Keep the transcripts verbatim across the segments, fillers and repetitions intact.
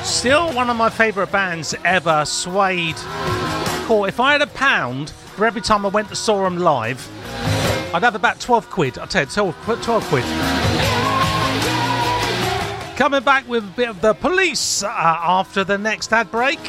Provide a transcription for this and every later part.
Still one of my favourite bands ever, Suede. Cool. If I had a pound for every time I went to saw them live, I'd have about twelve quid. I'll tell you, twelve, twelve quid. Coming back with a bit of The Police uh, after the next ad break.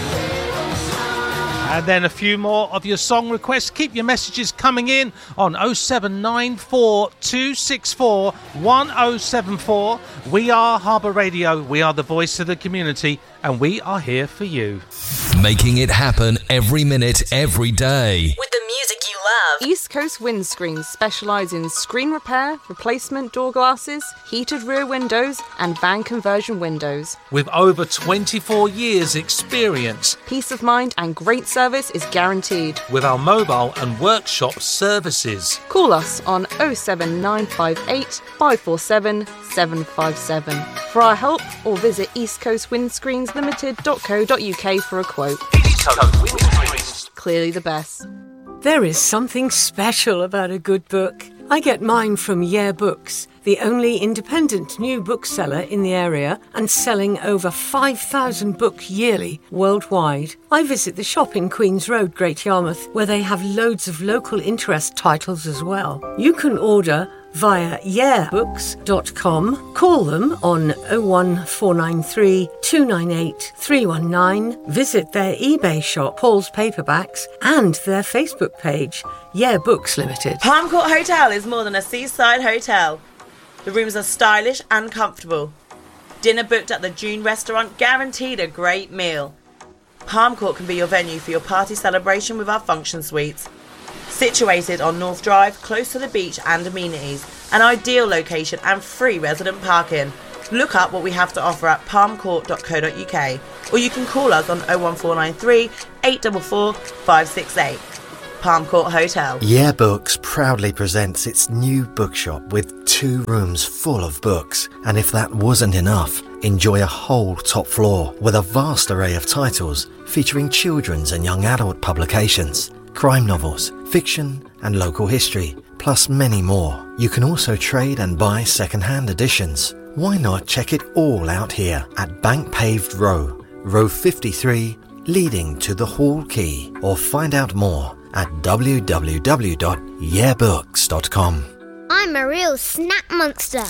And then a few more of your song requests. Keep your messages coming in on oh seven nine four two six four one oh seven four. We are Harbour Radio. We are the voice of the community, and we are here for you. Making it happen every minute, every day. With the music you love. East Coast Windscreens specialise in screen repair, replacement door glasses, heated rear windows and van conversion windows. With over twenty-four years experience, peace of mind and great service is guaranteed. With our mobile and workshop services. Call us on oh seven nine five eight five four seven seven five seven for our help, or visit east coast windscreens limited dot co dot uk for a quote. East Coast Windscreens. Clearly the best. There is something special about a good book. I get mine from Yeah Books, the only independent new bookseller in the area and selling over five thousand books yearly worldwide. I visit the shop in Queen's Road, Great Yarmouth, where they have loads of local interest titles as well. You can order via yeah books dot com. Call them on oh one four nine three two nine eight three one nine. Visit their eBay shop, Paul's Paperbacks, and their Facebook page, Yeah Books Limited. Palm Court Hotel is more than a seaside hotel. The rooms are stylish and comfortable. Dinner booked at the June restaurant guaranteed a great meal. Palm Court can be your venue for your party celebration with our function suites. Situated on North Drive, close to the beach and amenities, an ideal location and free resident parking. Look up what we have to offer at palm court dot co dot uk, or you can call us on oh one four nine three eight four four five six eight. Palm Court Hotel. Yeah Books proudly presents its new bookshop with two rooms full of books. And if that wasn't enough, enjoy a whole top floor with a vast array of titles featuring children's and young adult publications, crime novels, fiction and local history, plus many more. You can also trade and buy second-hand editions. Why not check it all out here at Bank Paved Row, row fifty-three, leading to the Hall Quay, or find out more at w w w dot yeah books dot com. I'm a real snack monster.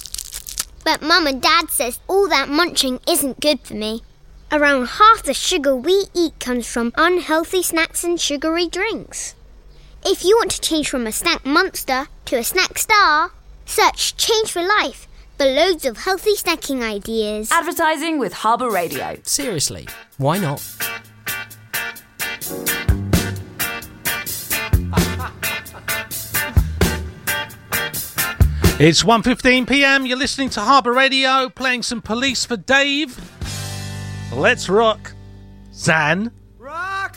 But Mum and Dad says all that munching isn't good for me. Around half the sugar we eat comes from unhealthy snacks and sugary drinks. If you want to change from a snack monster to a snack star, search Change for Life for loads of healthy snacking ideas. Advertising with Harbour Radio. Seriously, why not? It's one fifteen p m. You're listening to Harbour Radio, playing some Police for Dave. Let's rock. Zan.